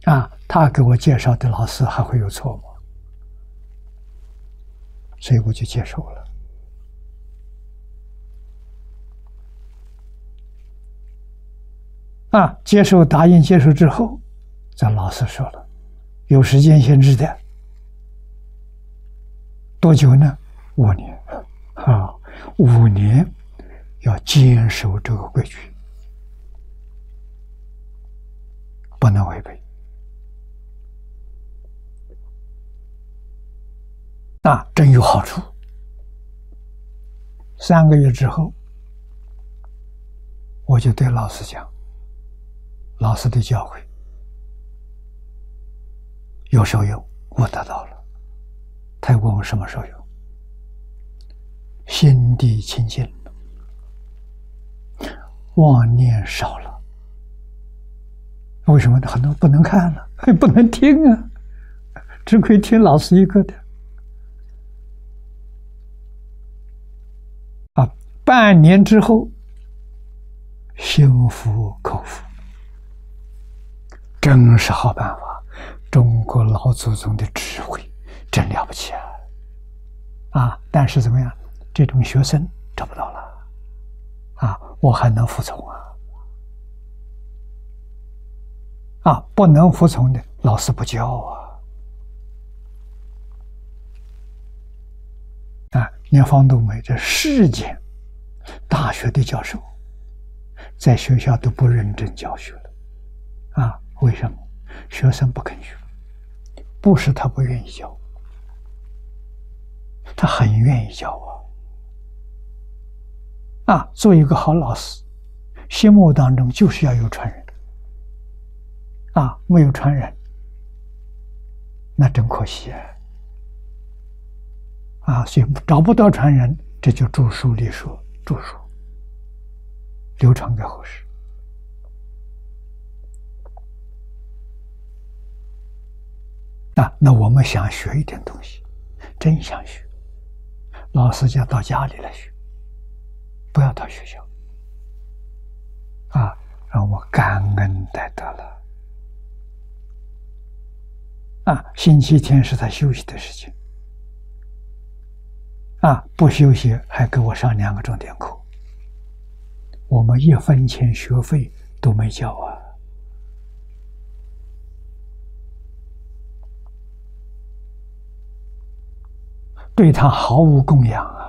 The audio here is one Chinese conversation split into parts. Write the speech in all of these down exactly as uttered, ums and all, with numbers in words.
啊，他给我介绍的老师还会有错吗？所以我就接受了。啊，接受答应接受之后，这老师说了，有时间限制的，多久呢？五年。啊，五年要坚守这个规矩，不能违背。啊，真有好处。三个月之后，我就对老师讲，老师的教诲有受用，我得到了。他问我什么受用？心地清净了，妄念少了。为什么很多不能看了，不能听啊？只可以听老师一个的。啊，半年之后，心服口服，真是好办法。中国老祖宗的智慧真了不起啊！啊，但是怎么样？这种学生找不到了，啊，我还能服从啊？啊，不能服从的，老师不教啊！啊，连方东梅这世间大学的教授，在学校都不认真教学了，啊，为什么？学生不肯学，不是他不愿意教，他很愿意教啊。啊，做一个好老师，心目当中就是要有传人，啊，没有传人，那真可惜啊！啊，所以找不到传人，这就著书立说，著书流传给后世。啊，那我们想学一点东西，真想学，老师就要到家里来学。不要到学校，啊，让我感恩戴德了。啊，星期天是他休息的时间，啊，不休息还给我上两个钟点课，我们一分钱学费都没交啊。对他毫无供养啊。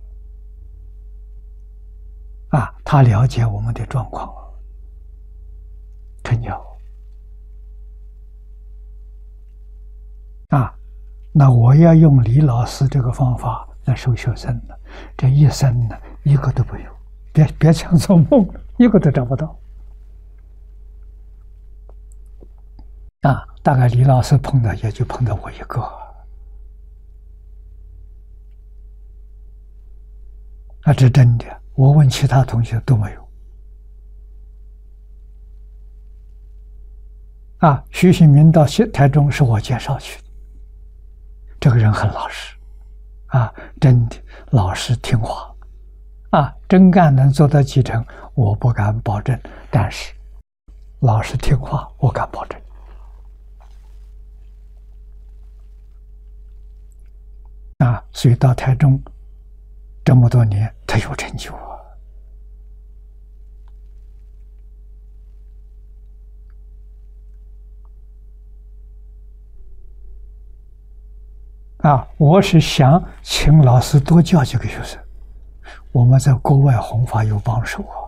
啊，他了解我们的状况，真有。啊，那我要用李老师这个方法来收学生呢，这一生呢一个都没有，别别想做梦了，一个都找不到。啊，大概李老师碰到也就碰到我一个。啊，这真的。我问其他同学都没有。啊，徐新民到台中是我介绍去的，这个人很老实，啊，真的老实听话，啊，真干能做到几成，我不敢保证，但是老实听话，我敢保证。啊，所以到台中这么多年，他有成就啊。啊，我是想请老师多教几个学生，我们在国外弘法有帮手啊。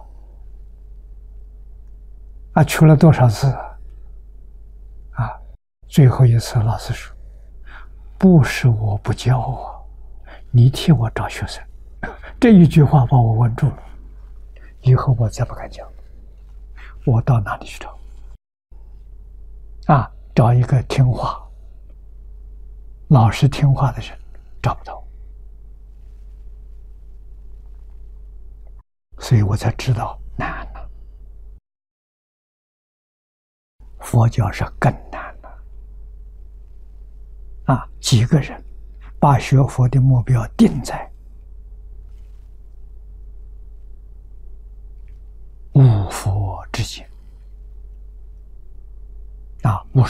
啊，去了多少次啊？啊，最后一次老师说，不是我不教啊，你替我找学生。这一句话把我问住了，以后我再不敢讲，我到哪里去找？啊，找一个听话、老实听话的人，找不到，所以我才知道难了。佛教是更难了。啊，几个人把学佛的目标定在无佛之间。啊，无